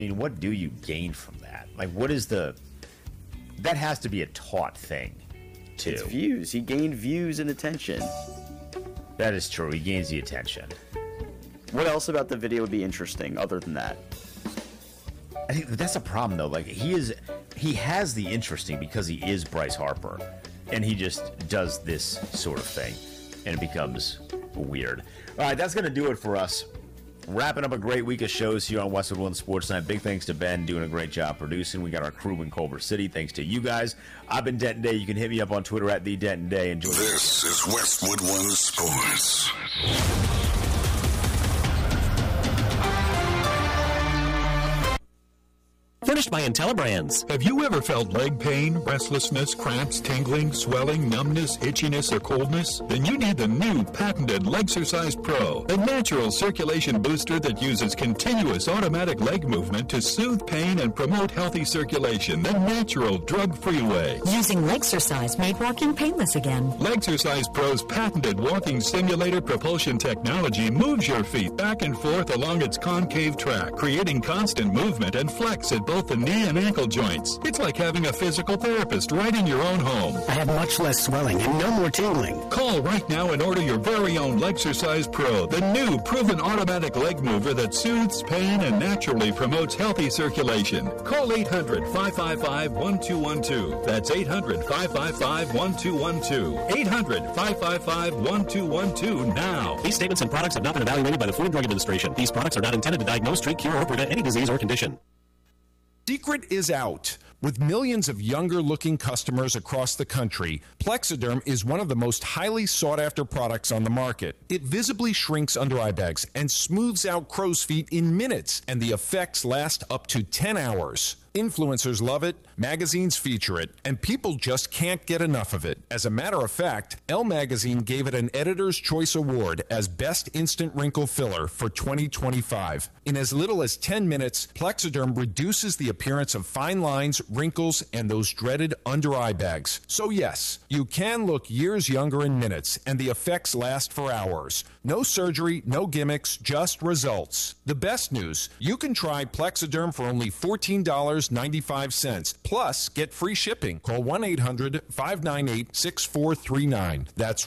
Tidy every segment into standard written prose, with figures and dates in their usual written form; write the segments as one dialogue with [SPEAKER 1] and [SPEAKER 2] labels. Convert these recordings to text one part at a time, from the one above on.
[SPEAKER 1] I mean, what do you gain from that? Like, what is the... That has to be a taught thing, too.
[SPEAKER 2] It's views. He gained views and attention.
[SPEAKER 1] That is true. He gains the attention.
[SPEAKER 2] What else about the video would be interesting other than that?
[SPEAKER 1] I think that's a problem, though. Like, he has the interesting because he is Bryce Harper, and he just does this sort of thing, and it becomes weird. All right, that's going to do it for us. Wrapping up a great week of shows here on Westwood One Sports Night. Big thanks to Ben doing a great job producing. We got our crew in Culver City. Thanks to you guys. I've been Denton Day. You can hit me up on Twitter at @TheDentonDay. Enjoy.
[SPEAKER 3] This is Westwood One Sports.
[SPEAKER 4] Furnished by IntelliBrands.
[SPEAKER 5] Have you ever felt leg pain, restlessness, cramps, tingling, swelling, numbness, itchiness, or coldness? Then you need the new patented Legsercise Pro, a natural circulation booster that uses continuous automatic leg movement to soothe pain and promote healthy circulation the natural, drug-free way.
[SPEAKER 6] Using Legsercise made walking painless again.
[SPEAKER 5] Legsercise Pro's patented walking simulator propulsion technology moves your feet back and forth along its concave track, creating constant movement and flex at both the knee and ankle joints. It's like having a physical therapist right in your own home.
[SPEAKER 7] I have much less swelling and no more tingling.
[SPEAKER 5] Call right now and order your very own Legsercise Pro, the new proven automatic leg mover that soothes pain and naturally promotes healthy circulation. Call 800-555-1212. That's 800-555-1212. 800-555-1212 now.
[SPEAKER 4] These statements and products have not been evaluated by the Food and Drug Administration. These products are not intended to diagnose, treat, cure, or prevent any disease or condition.
[SPEAKER 8] Secret is out. With millions of younger-looking customers across the country, Plexiderm is one of the most highly sought-after products on the market. It visibly shrinks under eye bags and smooths out crow's feet in minutes, and the effects last up to 10 hours. Influencers love it, magazines feature it, and people just can't get enough of it. As a matter of fact, Elle Magazine gave it an Editor's Choice Award as Best Instant Wrinkle Filler for 2025. In as little as 10 minutes, Plexiderm reduces the appearance of fine lines, wrinkles, and those dreaded under-eye bags. So yes, you can look years younger in minutes, and the effects last for hours. No surgery, no gimmicks, just results. The best news, you can try Plexiderm for only $14.95. Plus, get free shipping. Call 1-800-598-6439. That's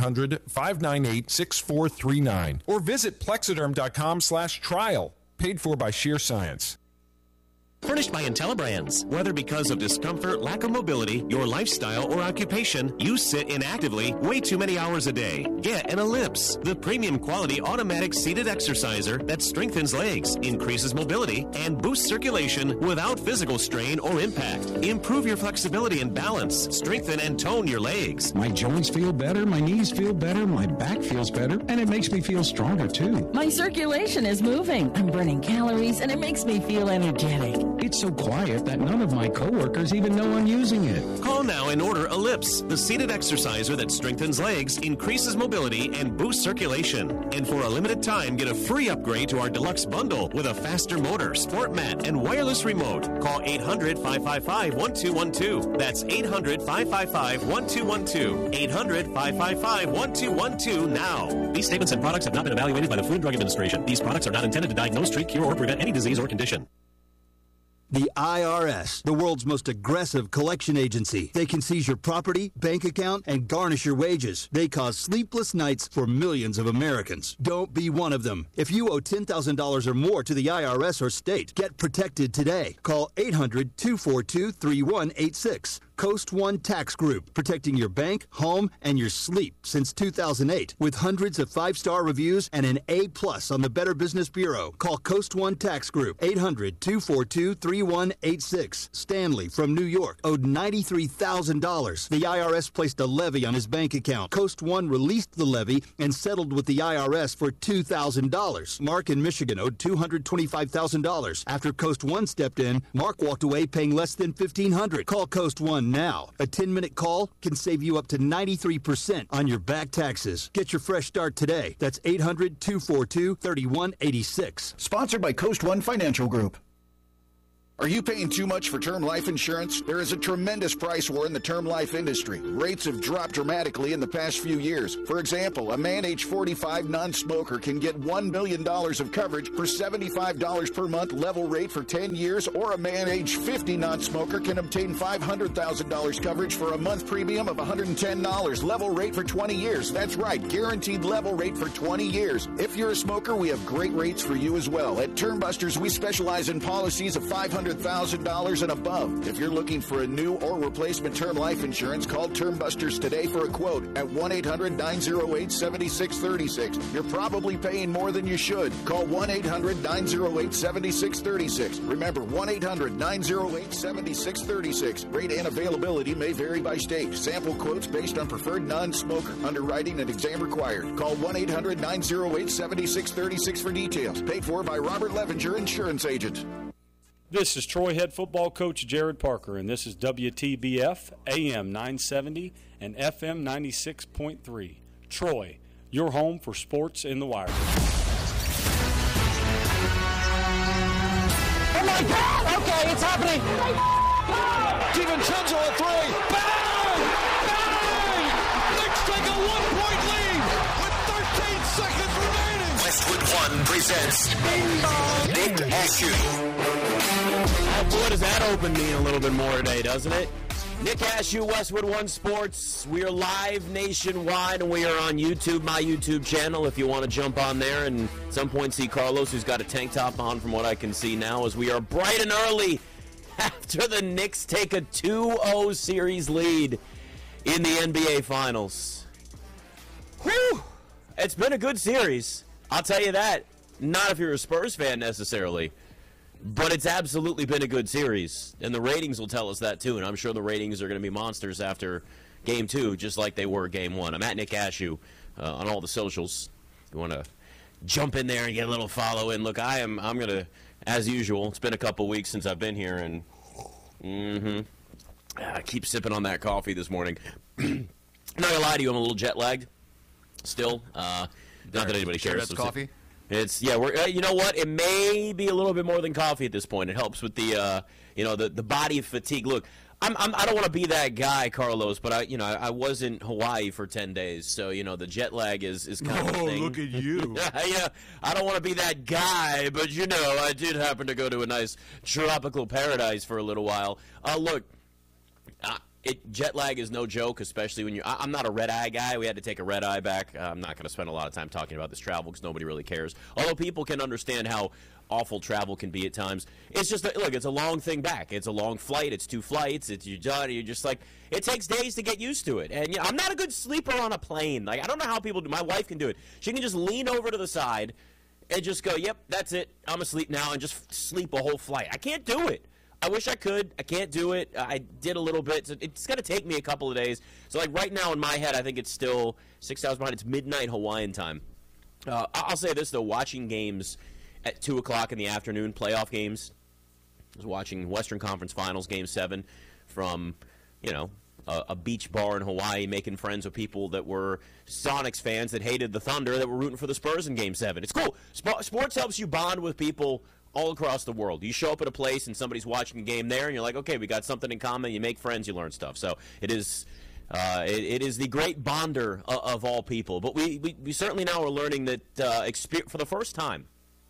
[SPEAKER 8] 1-800-598-6439. Or visit Plexiderm.com/trial. Paid for by Sheer Science.
[SPEAKER 4] Furnished by IntelliBrands. Whether because of discomfort, lack of mobility, your lifestyle, or occupation, you sit inactively way too many hours a day. Get an Ellipse, the premium quality automatic seated exerciser that strengthens legs, increases mobility, and boosts circulation without physical strain or impact. Improve your flexibility and balance. Strengthen and tone your legs.
[SPEAKER 7] My joints feel better, my knees feel better, my back feels better, and it makes me feel stronger too.
[SPEAKER 6] My circulation is moving. I'm burning calories, and it makes me feel energetic.
[SPEAKER 7] It's so quiet that none of my coworkers even know I'm using it.
[SPEAKER 4] Call now and order Ellipse, the seated exerciser that strengthens legs, increases mobility, and boosts circulation. And for a limited time, get a free upgrade to our deluxe bundle with a faster motor, sport mat, and wireless remote. Call 800-555-1212. That's 800-555-1212. 800-555-1212 now. These statements and products have not been evaluated by the Food and Drug Administration. These products are not intended to diagnose, treat, cure, or prevent any disease or condition.
[SPEAKER 9] The IRS, the world's most aggressive collection agency. They can seize your property, bank account, and garnish your wages. They cause sleepless nights for millions of Americans. Don't be one of them. If you owe $10,000 or more to the IRS or state, get protected today. Call 800-242-3186. Coast One Tax Group, protecting your bank, home, and your sleep since 2008. With hundreds of 5-star reviews and an A+ on the Better Business Bureau. Call Coast One Tax Group, 800-242-3186. Stanley from New York owed $93,000. The IRS placed a levy on his bank account. Coast One released the levy and settled with the IRS for $2,000. Mark in Michigan owed $225,000. After Coast One stepped in, Mark walked away paying less than $1,500. Call Coast One now. A 10-minute call can save you up to 93% on your back taxes. Get your fresh start today. That's 800-242-3186.
[SPEAKER 10] Sponsored by Coast One Financial Group. Are you paying too much for term life insurance? There is a tremendous price war in the term life industry. Rates have dropped dramatically in the past few years. For example, a man age 45 non-smoker can get $1 million of coverage for $75 per month level rate for 10 years, or a man age 50 non-smoker can obtain $500,000 coverage for a month premium of $110 level rate for 20 years. That's right, guaranteed level rate for 20 years. If you're a smoker, we have great rates for you as well. At Term Busters, we specialize in policies of $500,000 and above. If you're looking for a new or replacement term life insurance, call Term Busters today for a quote at 1-800-908-7636. You're probably paying more than you should. Call 1-800-908-7636. Remember, 1-800-908-7636. Rate and availability may vary by state. Sample quotes based on preferred non-smoker. Underwriting and exam required. Call 1-800-908-7636 for details. Paid for by Robert Levenger, Insurance Agent.
[SPEAKER 11] This is Troy head football coach Jared Parker, and this is WTBF AM 970 and FM 96.3. Troy, your home for sports in the wire.
[SPEAKER 12] Oh my God! Okay, it's happening.
[SPEAKER 13] DiVincenzo at three. Bang! Bang! Knicks take a 1-point lead with 13 seconds remaining.
[SPEAKER 3] Westwood One presents Nick Ashew.
[SPEAKER 14] Oh, boy, does that open me a little bit more today, doesn't it? Nick Ashew, Westwood One Sports. We are live nationwide, and we are on YouTube, my YouTube channel, if you want to jump on there and at some point see Carlos, who's got a tank top on from what I can see now, as we are bright and early after the Knicks take a 2-0 series lead in the NBA Finals. Whew! It's been a good series. I'll tell you that. Not if you're a Spurs fan necessarily. But it's absolutely been a good series, and the ratings will tell us that too, and I'm sure the ratings are going to be monsters after Game 2, just like they were Game 1. I'm at Nick Ashew on all the socials. If you want to jump in there and get a little follow in. Look, I'm going to, as usual, it's been a couple weeks since I've been here, and I keep sipping on that coffee this morning. I'm not going to lie to you, I'm a little jet lagged still. Not that anybody cares.
[SPEAKER 15] That's coffee?
[SPEAKER 14] It's we're you know what? It may be a little bit more than coffee at this point. It helps with the the body fatigue. Look, I don't want to be that guy, Carlos, but I was in Hawaii for 10 days, so the jet lag is kind of a thing.
[SPEAKER 15] Oh, look at you!
[SPEAKER 14] Yeah, I don't want to be that guy, but I did happen to go to a nice tropical paradise for a little while. Look. Jet lag is no joke, especially when I'm not a red-eye guy. We had to take a red-eye back. I'm not going to spend a lot of time talking about this travel because nobody really cares. Although people can understand how awful travel can be at times. It's just look, it's a long thing back. It's a long flight. It's 2 flights. You're done. You're just like, it takes days to get used to it. And I'm not a good sleeper on a plane. Like, I don't know how people do. My wife can do it. She can just lean over to the side and just go, yep, that's it. I'm asleep now, and just sleep a whole flight. I can't do it. I wish I could. I can't do it. I did a little bit. So it's going to take me a couple of days. So, like, right now in my head, I think it's still 6 hours behind. It's midnight Hawaiian time. I'll say this, though. Watching games at 2 o'clock in the afternoon, playoff games. I was watching Western Conference Finals Game 7 from, a beach bar in Hawaii, making friends with people that were Sonics fans that hated the Thunder that were rooting for the Spurs in Game 7. It's cool. Sports helps you bond with people all across the world. You show up at a place and somebody's watching a game there, and you're like, okay, we got something in common. You make friends, you learn stuff. So it is the great bonder of all people. But we certainly now are learning that for the first time,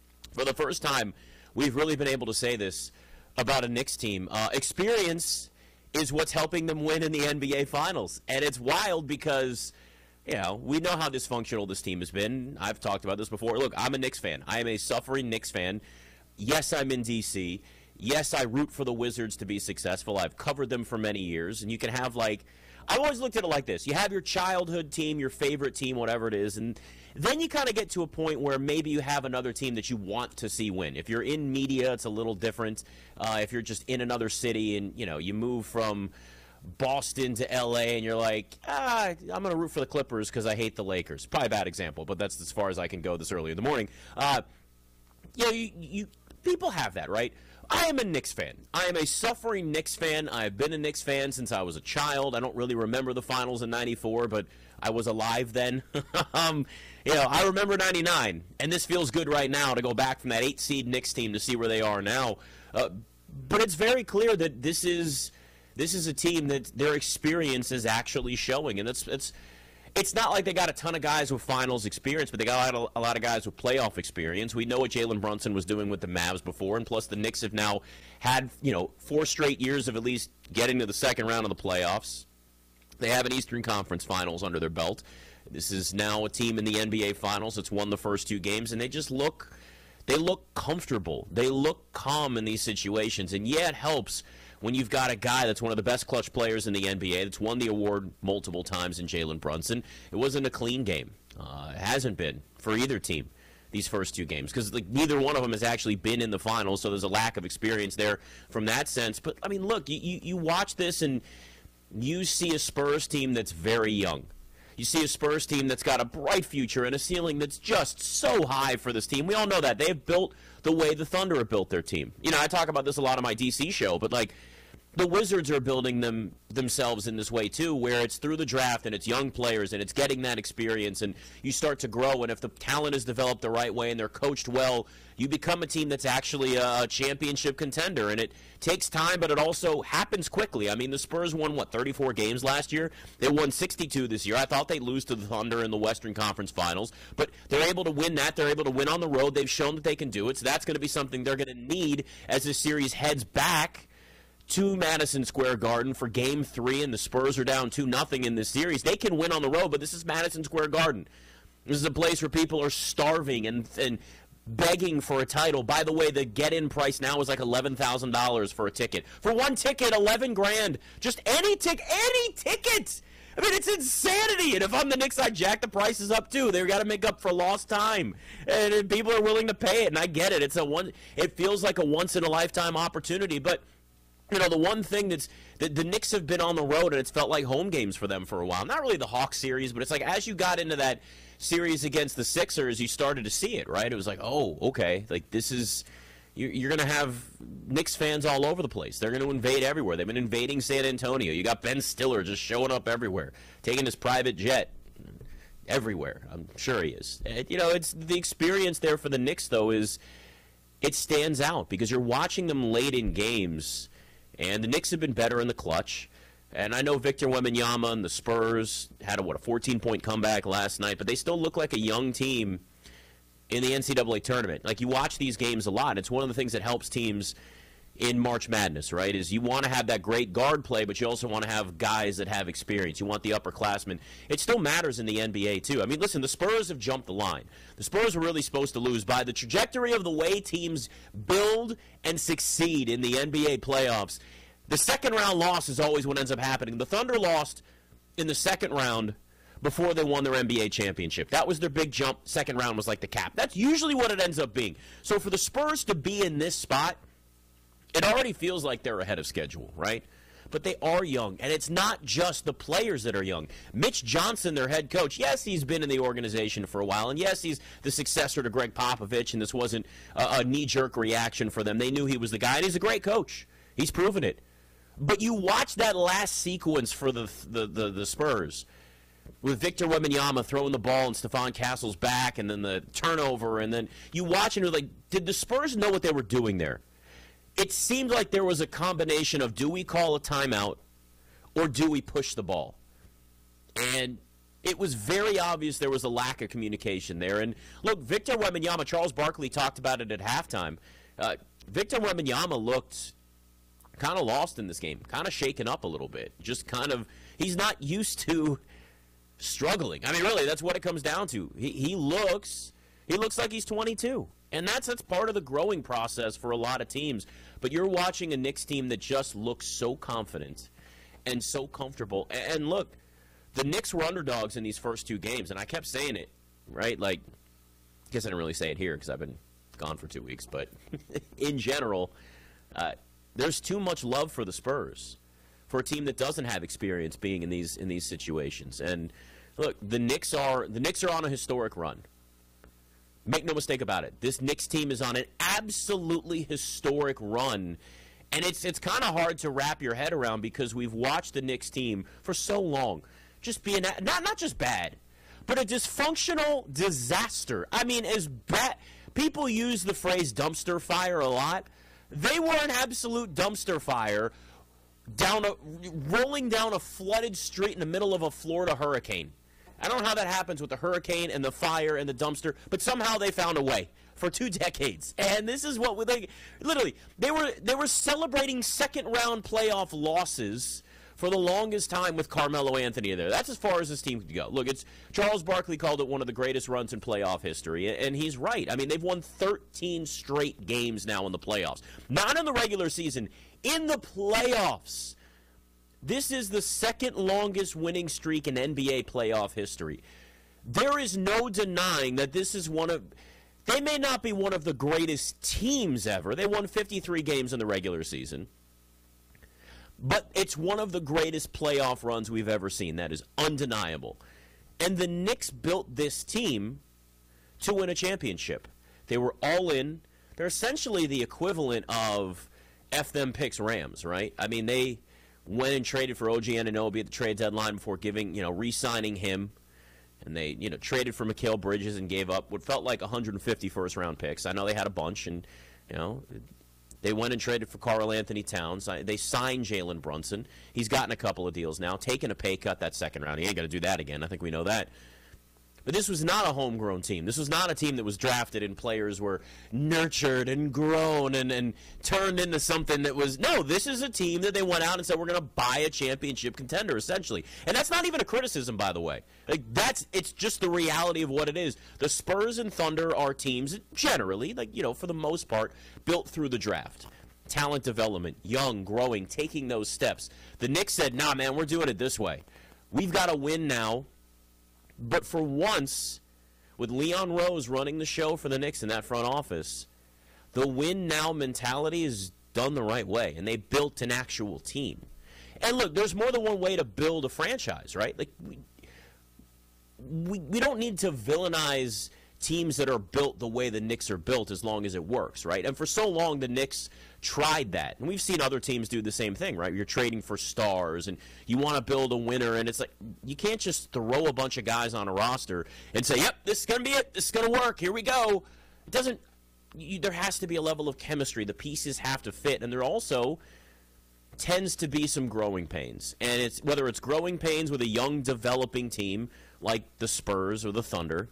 [SPEAKER 14] we've really been able to say this about a Knicks team. Experience is what's helping them win in the NBA Finals. And it's wild because we know how dysfunctional this team has been. I've talked about this before. Look, I'm a Knicks fan. I am a suffering Knicks fan. Yes, I'm in D.C. Yes, I root for the Wizards to be successful. I've covered them for many years. And you can have, I've always looked at it like this. You have your childhood team, your favorite team, whatever it is, and then you kind of get to a point where maybe you have another team that you want to see win. If you're in media, it's a little different. If you're just in another city and, you move from Boston to L.A. and you're like, I'm going to root for the Clippers because I hate the Lakers. Probably a bad example, but that's as far as I can go this early in the morning. People have that, right? I am a Knicks fan. I am a suffering Knicks fan. I've been a Knicks fan since I was a child. I don't really remember the finals in '94, but I was alive then. I remember '99, and this feels good right now to go back from that 8-seed Knicks team to see where they are now. But it's very clear that this is a team that their experience is actually showing, and it's not like they got a ton of guys with finals experience, but they got a lot of guys with playoff experience. We know what Jalen Brunson was doing with the Mavs before, and plus the Knicks have now had 4 straight years of at least getting to the second round of the playoffs. They have an Eastern Conference Finals under their belt. This is now a team in the NBA Finals that's won the first 2 games, and they look comfortable. They look calm in these situations, and yeah, it helps when you've got a guy that's one of the best clutch players in the NBA that's won the award multiple times in Jalen Brunson. It wasn't a clean game. It hasn't been for either team these first 2 games because neither one of them has actually been in the finals, so there's a lack of experience there from that sense. But, I mean, look, you watch this and you see a Spurs team that's very young. You see a Spurs team that's got a bright future and a ceiling that's just so high for this team. We all know that. They've built the way the Thunder have built their team. I talk about this a lot on my DC show, but, the Wizards are building themselves in this way, too, where it's through the draft and it's young players and it's getting that experience and you start to grow. And if the talent is developed the right way and they're coached well, you become a team that's actually a championship contender. And it takes time, but it also happens quickly. I mean, the Spurs won, 34 games last year? They won 62 this year. I thought they'd lose to the Thunder in the Western Conference Finals, but they're able to win that. They're able to win on the road. They've shown that they can do it, so that's going to be something they're going to need as this series heads back to Madison Square Garden for Game 3, and the Spurs are down 2-0 in this series. They can win on the road, but this is Madison Square Garden. This is a place where people are starving and begging for a title. By the way, the get-in price now is like $11,000 for a ticket. For one ticket, $11,000. Just any ticket. I mean, it's insanity. And if I'm the Knicks, I jack the prices up too. They've got to make up for lost time, and people are willing to pay it. And I get it. It feels like a once-in-a-lifetime opportunity, but. The one thing that the Knicks have been on the road, and it's felt like home games for them for a while. Not really the Hawks series, but it's like as you got into that series against the Sixers, you started to see it, right? It was like, oh, okay, this is you're going to have Knicks fans all over the place. They're going to invade everywhere. They've been invading San Antonio. You got Ben Stiller just showing up everywhere, taking his private jet everywhere. I'm sure he is. It's the experience there for the Knicks, though, is it stands out because you're watching them late in games. And the Knicks have been better in the clutch. And I know Victor Wembanyama and the Spurs had a 14-point comeback last night, but they still look like a young team in the NCAA tournament. You watch these games a lot. It's one of the things that helps teams in March Madness, right, is you want to have that great guard play, but you also want to have guys that have experience. You want the upperclassmen. It still matters in the NBA, too. I mean, listen, the Spurs have jumped the line. The Spurs were really supposed to lose by the trajectory of the way teams build and succeed in the NBA playoffs. The second-round loss is always what ends up happening. The Thunder lost in the second round before they won their NBA championship. That was their big jump. Second round was like the cap. That's usually what it ends up being. So for the Spurs to be in this spot, it already feels like they're ahead of schedule, right? But they are young, and it's not just the players that are young. Mitch Johnson, their head coach, yes, he's been in the organization for a while, and yes, he's the successor to Greg Popovich, and this wasn't a knee-jerk reaction for them. They knew he was the guy, and he's a great coach. He's proven it. But you watch that last sequence for the Spurs with Victor Wembanyama throwing the ball and Stephon Castle's back, and then the turnover, and then you watch and you're like, did the Spurs know what they were doing there? It seemed like there was a combination of do we call a timeout or do we push the ball? And it was very obvious there was a lack of communication there. And look, Victor Wembanyama, Charles Barkley talked about it at halftime. Victor Wembanyama looked kind of lost in this game, kind of shaken up a little bit. Just kind of, he's not used to struggling. I mean, really, that's what it comes down to. He looks like he's 22. And that's part of the growing process for a lot of teams. But you're watching a Knicks team that just looks so confident and so comfortable. And look, the Knicks were underdogs in these first 2 games, and I kept saying it, right? I guess I didn't really say it here because I've been gone for 2 weeks. But in general, there's too much love for the Spurs, for a team that doesn't have experience being in these situations. And look, the Knicks are on a historic run. Make no mistake about it. This Knicks team is on an absolutely historic run. And it's kind of hard to wrap your head around because we've watched the Knicks team for so long just being not just bad, but a dysfunctional disaster. I mean, as bad. People use the phrase dumpster fire a lot. They were an absolute dumpster fire, rolling down a flooded street in the middle of a Florida hurricane. I don't know how that happens with the hurricane and the fire and the dumpster, but somehow they found a way for 2 decades. And this is what they literally they were celebrating second-round playoff losses for the longest time with Carmelo Anthony there. That's as far as this team could go. Look, it's Charles Barkley called it one of the greatest runs in playoff history, and he's right. I mean, they've won 13 straight games now in the playoffs. Not in the regular season, in the playoffs. This is the second longest winning streak in NBA playoff history. There is no denying that this is they may not be one of the greatest teams ever. They won 53 games in the regular season. But it's one of the greatest playoff runs we've ever seen. That is undeniable. And the Knicks built this team to win a championship. They were all in. They're essentially the equivalent of F them picks Rams, right? I mean, they went and traded for OG Anunoby at the trade deadline before re-signing him. And they, traded for Mikal Bridges and gave up what felt like 150 first-round picks. I know they had a bunch, and, they went and traded for Karl Anthony Towns. They signed Jalen Brunson. He's gotten a couple of deals now, taken a pay cut that second round. He ain't going to do that again. I think we know that. But this was not a homegrown team. This was not a team that was drafted and players were nurtured and grown and turned into something that was... No, this is a team that they went out and said, we're going to buy a championship contender, essentially. And that's not even a criticism, by the way. It's just the reality of what it is. The Spurs and Thunder are teams that generally, for the most part, built through the draft. Talent development, young, growing, taking those steps. The Knicks said, nah, man, we're doing it this way. We've got to win now. But for once, with Leon Rose running the show for the Knicks in that front office, the win-now mentality is done the right way, and they built an actual team. And look, there's more than one way to build a franchise, right? We don't need to villainize teams that are built the way the Knicks are built as long as it works, right? And for so long, the Knicks tried that. And we've seen other teams do the same thing, right? You're trading for stars, and you want to build a winner, and it's like you can't just throw a bunch of guys on a roster and say, yep, this is going to be it. This is going to work. Here we go. It doesn't – there has to be a level of chemistry. The pieces have to fit, and there also tends to be some growing pains. And it's whether it's growing pains with a young, developing team like the Spurs or the Thunder,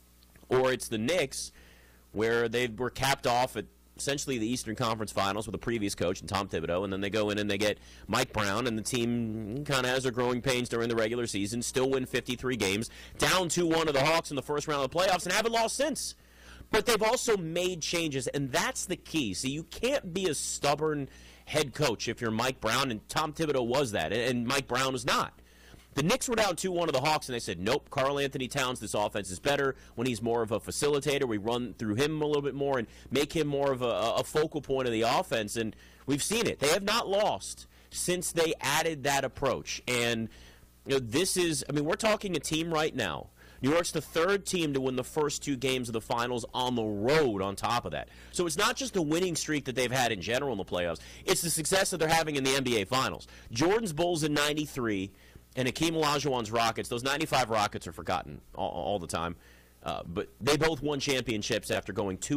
[SPEAKER 14] or it's the Knicks where they were capped off at essentially the Eastern Conference Finals with a previous coach and Tom Thibodeau, and then they go in and they get Mike Brown, and the team kind of has their growing pains during the regular season, still win 53 games, down 2-1 to the Hawks in the first round of the playoffs, and haven't lost since. But they've also made changes, and that's the key. So you can't be a stubborn head coach if you're Mike Brown, and Tom Thibodeau was that, and Mike Brown was not. The Knicks were down 2-1 to the Hawks, and they said, nope, Karl Anthony Towns, this offense is better when he's more of a facilitator. We run through him a little bit more and make him more of a focal point of the offense, and we've seen it. They have not lost since they added that approach. And this is, we're talking a team right now. New York's the third team to win the first 2 games of the finals on the road on top of that. So it's not just the winning streak that they've had in general in the playoffs. It's the success that they're having in the NBA Finals. Jordan's Bulls in 93 and Hakeem Olajuwon's Rockets, those 95 Rockets are forgotten all the time. But they both won championships after going up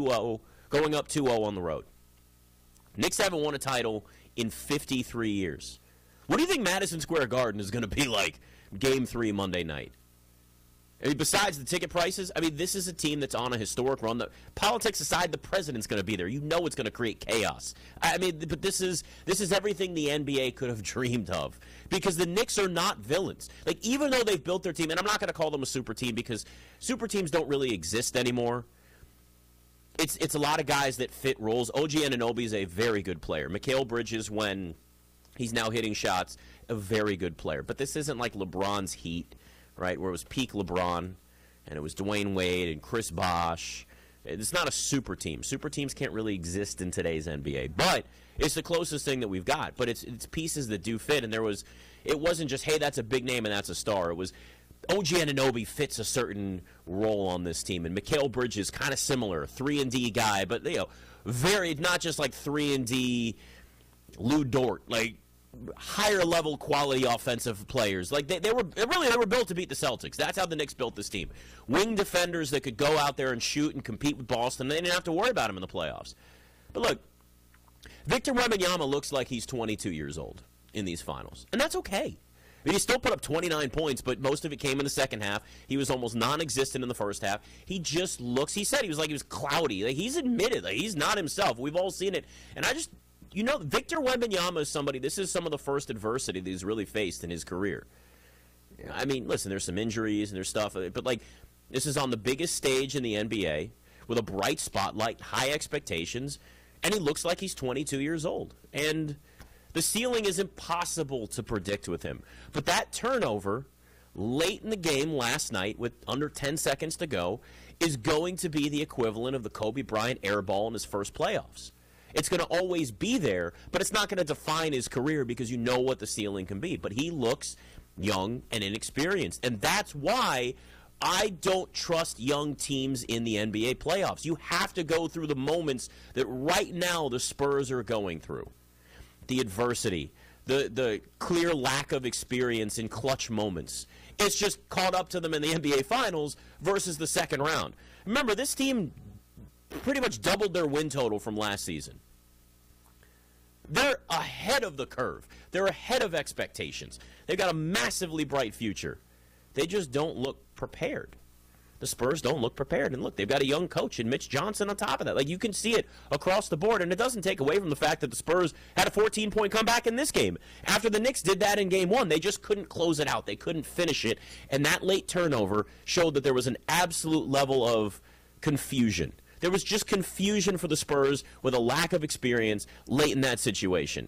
[SPEAKER 14] 2-0 on the road. Knicks haven't won a title in 53 years. What do you think Madison Square Garden is going to be like Game 3 Monday night? Besides the ticket prices, this is a team that's on a historic run. Politics aside, the president's going to be there. You know it's going to create chaos. But this is everything the NBA could have dreamed of, because the Knicks are not villains. Even though they've built their team, and I'm not going to call them a super team because super teams don't really exist anymore. It's a lot of guys that fit roles. OG Anunoby is a very good player. Mikal Bridges, when he's now hitting shots, a very good player. But this isn't like LeBron's Heat, right, where it was peak LeBron, and it was Dwayne Wade and Chris Bosh. It's not a super team. Super teams can't really exist in today's NBA, but it's the closest thing that we've got. But it's pieces that do fit, and it wasn't just, hey, that's a big name and that's a star. It was OG Anunoby fits a certain role on this team, and Mikal Bridges kind of similar, 3-and-D guy, but very not just like 3-and-D Lou Dort, higher level quality offensive players. They were built to beat the Celtics. That's how the Knicks built this team. Wing defenders that could go out there and shoot and compete with Boston. They didn't have to worry about them in the playoffs. But look, Victor Wembanyama looks like he's 22 years old in these finals, and that's okay. I mean, he still put up 29 points, but most of it came in the second half. He was almost non-existent in the first half. He just looks, he said he was cloudy. Like, he's admitted, like, he's not himself. We've all seen it. And I just, Victor Wembanyama is somebody, this is some of the first adversity that he's really faced in his career. I mean, listen, there's some injuries and there's stuff, but, like, this is on the biggest stage in the NBA with a bright spotlight, high expectations, and he looks like he's 22 years old. And the ceiling is impossible to predict with him. But that turnover late in the game last night with under 10 seconds to go is going to be the equivalent of the Kobe Bryant air ball in his first playoffs. It's going to always be there, but it's not going to define his career because you know what the ceiling can be. But he looks young and inexperienced. And that's why I don't trust young teams in the NBA playoffs. You have to go through the moments that right now the Spurs are going through. The adversity, the clear lack of experience in clutch moments. It's just caught up to them in the NBA Finals versus the second round. Remember, this team pretty much doubled their win total from last season. They're ahead of the curve. They're ahead of expectations. They've got a massively bright future. They just don't look prepared. The Spurs don't look prepared. And look, they've got a young coach in Mitch Johnson on top of that. Like, you can see it across the board, and it doesn't take away from the fact that the Spurs had a 14-point comeback in this game. After the Knicks did that in game one, they just couldn't close it out. They couldn't finish it, and that late turnover showed that there was an absolute level of confusion. There was just confusion for the Spurs with a lack of experience late in that situation.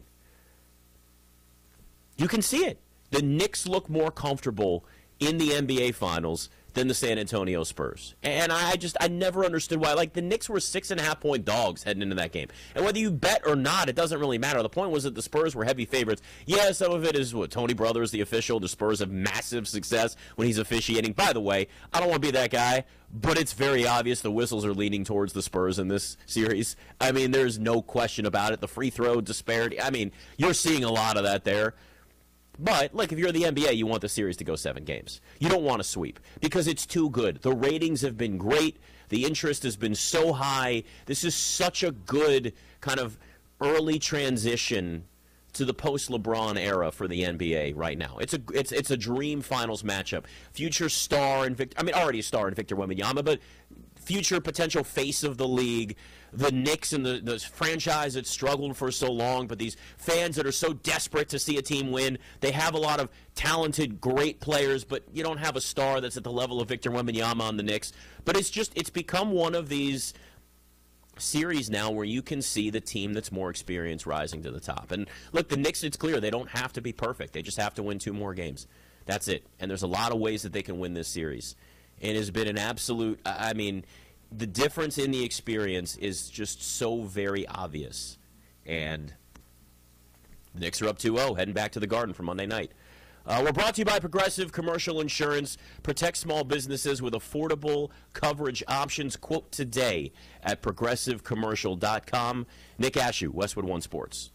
[SPEAKER 14] You can see it. The Knicks look more comfortable in the NBA Finals than the San Antonio Spurs. And I never understood why. Like, the Knicks were 6.5-point dogs heading into that game. And whether you bet or not, it doesn't really matter. The point was that the Spurs were heavy favorites. Yeah, some of it is Tony Brothers, the official. The Spurs have massive success when he's officiating. By the way, I don't want to be that guy, but it's very obvious the whistles are leaning towards the Spurs in this series. I mean, there's no question about it. The free throw disparity, I mean, you're seeing a lot of that there. But, look, if you're the NBA, you want the series to go 7 games. You don't want to sweep because it's too good. The ratings have been great. The interest has been so high. This is such a good kind of early transition to the post-LeBron era for the NBA right now. It's a dream finals matchup. Future star and already a star in Victor Wembanyama, but future potential face of the league. The Knicks and the franchise that struggled for so long, but these fans that are so desperate to see a team win. They have a lot of talented, great players, but you don't have a star that's at the level of Victor Wembanyama on the Knicks. But it's become one of these series now where you can see the team that's more experienced rising to the top. And look, the Knicks, it's clear they don't have to be perfect. They just have to win 2 more games. That's it. And there's a lot of ways that they can win this series. It has been an absolute, I mean, the difference in the experience is just so very obvious. And the Knicks are up 2-0, heading back to the Garden for Monday night. We're brought to you by Progressive Commercial Insurance. Protect small businesses with affordable coverage options. Quote today at progressivecommercial.com. Nick Ashew, Westwood One Sports.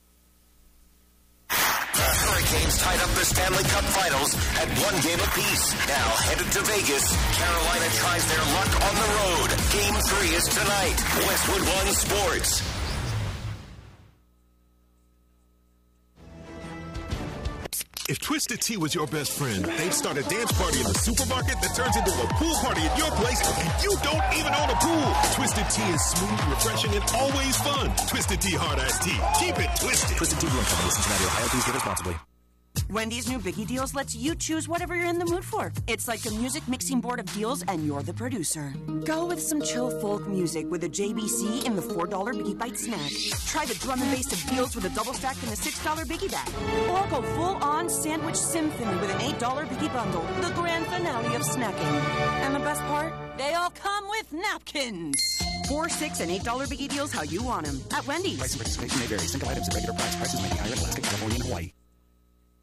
[SPEAKER 3] The Hurricanes tied up the Stanley Cup Finals at 1 game apiece. Now headed to Vegas, Carolina tries their luck on the road. Game 3 is tonight. Westwood One Sports.
[SPEAKER 15] If Twisted Tea was your best friend, they'd start a dance party in the supermarket that turns into a pool party at your place, and you don't even own a pool. Twisted Tea is smooth, refreshing, and always fun. Twisted Tea Hard Iced Tea. Keep it twisted. Twisted Tea Blend Company, Cincinnati, Ohio. Please drink responsibly.
[SPEAKER 16] Wendy's new Biggie Deals lets you choose whatever you're in the mood for. It's like a music mixing board of deals, and you're the producer. Go with some chill folk music with a JBC in the $4 Biggie Bite snack. Try the drum and bass of deals with a double stack in the $6 Biggie bag. Or go full-on sandwich symphony with an $8 Biggie bundle, the grand finale of snacking. And the best part? They all come with napkins. 4, $6, and $8 Biggie Deals how you want them. At Wendy's.
[SPEAKER 17] Price and participation may vary. Single items at regular price. Prices may be higher in Alaska, California, and Hawaii.